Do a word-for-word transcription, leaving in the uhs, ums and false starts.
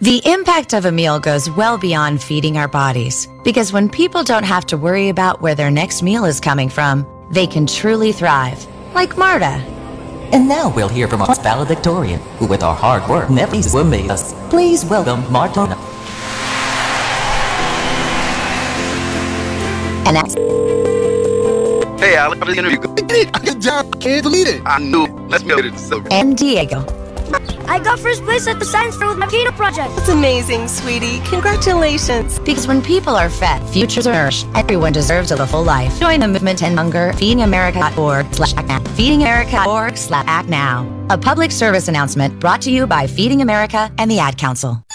The impact of a meal goes well beyond feeding our bodies, because when people don't have to worry about where their next meal is coming from, they can truly thrive, like Marta. And now we'll hear from our valedictorian, who with our hard work never will made us. Please welcome Marta. And that's Hey, Alex, how did the interview go? I did it! I got down. I can't believe it. I knew. Let's make it so. and Diego. I got first place at the science fair with my Peter project. That's amazing, sweetie. Congratulations. Because when people are fed, futures are nourished. Everyone deserves a full life. Join the movement and hunger. feeding america dot org slash act now. feeding america dot org slash act now. A public service announcement brought to you by Feeding America and the Ad Council.